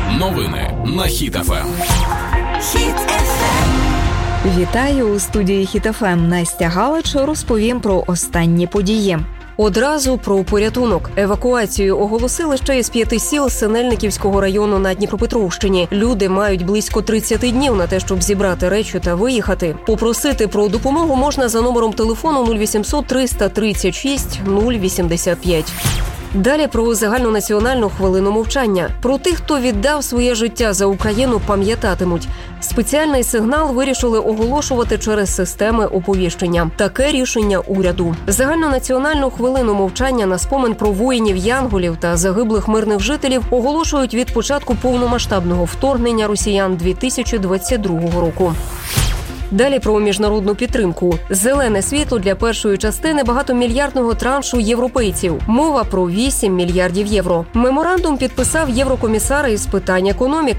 Новини на Хіт ФМ. Вітаю у студії Хіт ФМ. Настя Галич розповім про останні події. Одразу про порятунок. Евакуацію оголосили ще із 5 сіл Синельниківського району на Дніпропетровщині. Люди мають близько 30 днів на те, щоб зібрати речі та виїхати. Попросити про допомогу можна за номером телефону 0800 336 085. Далі про загальнонаціональну хвилину мовчання. Про тих, хто віддав своє життя за Україну, пам'ятатимуть. Спеціальний сигнал вирішили оголошувати через системи оповіщення. Таке рішення уряду. Загальнонаціональну хвилину мовчання на спомин про воїнів-янголів та загиблих мирних жителів оголошують від початку повномасштабного вторгнення росіян 2022 року. Далі про міжнародну підтримку. Зелене світло для першої частини багатомільярдного траншу європейців. Мова про 8 мільярдів євро. Меморандум підписав єврокомісар із питань економіки